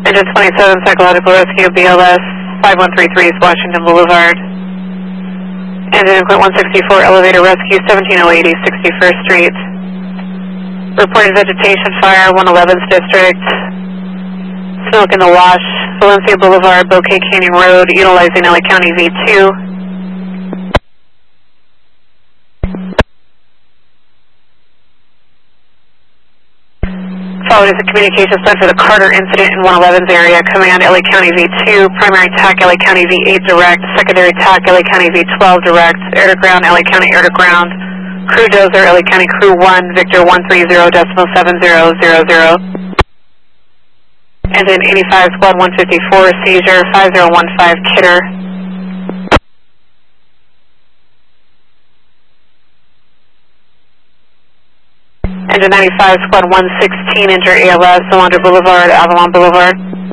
Engine 27, Psychological Rescue, BLS 5133 East Washington Boulevard. Engine Equipment 164, Elevator Rescue, 1708 East 61st Street. Reported vegetation fire, 111th District. Smoke in the wash, Valencia Boulevard, Bouquet Canyon Road, utilizing LA County V2. Followed is a communication sent for the Carter incident in 111's area. Command LA County V2, primary TAC LA County V8 direct, secondary TAC LA County V12 direct, air to ground LA County air to ground, crew dozer LA County crew 1, Victor 130.7000. Engine 85 Squad 154, seizure 5015 Kidder. Engine 95 Squad 116, enter ALS, Alondra Boulevard, Avalon Boulevard.